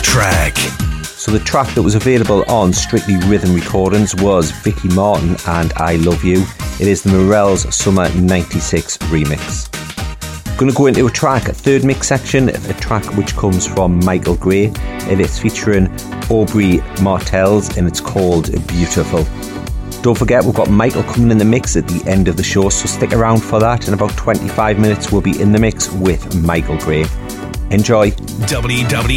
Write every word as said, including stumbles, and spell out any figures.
track. So the track that was available on Strictly Rhythm Recordings was Vicky Martin and I Love You. It is the Morels Summer ninety-six remix. Going to go into a track, a third mix section, a track which comes from Michael Gray. It is featuring Aubrey Martels and it's called Beautiful. Don't forget, we've got Michael coming in the mix at the end of the show, so stick around for that. In about twenty-five minutes, we'll be in the mix with Michael Gray. Enjoy. w w